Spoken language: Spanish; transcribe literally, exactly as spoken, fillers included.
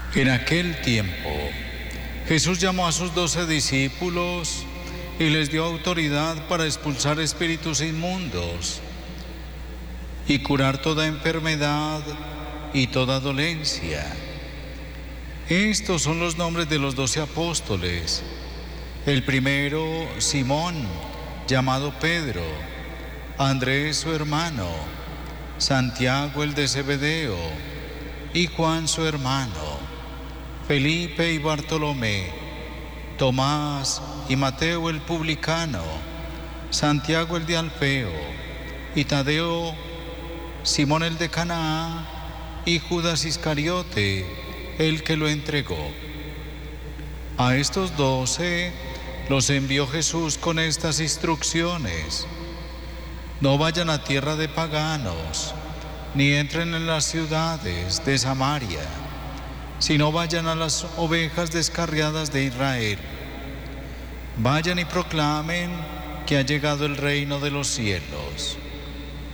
En aquel tiempo, Jesús llamó a sus doce discípulos y les dio autoridad para expulsar espíritus inmundos y curar toda enfermedad y toda dolencia. Estos son los nombres de los doce apóstoles. El primero, Simón, llamado Pedro, Andrés su hermano, Santiago el de Zebedeo y Juan su hermano, Felipe y Bartolomé, Tomás y Mateo el publicano, Santiago el de Alfeo y Tadeo, Simón el de Canaán y Judas Iscariote, el que lo entregó. A estos doce los envió Jesús con estas instrucciones: no vayan a tierra de paganos, ni entren en las ciudades de Samaria, sino vayan a las ovejas descarriadas de Israel. Vayan y proclamen que ha llegado el reino de los cielos.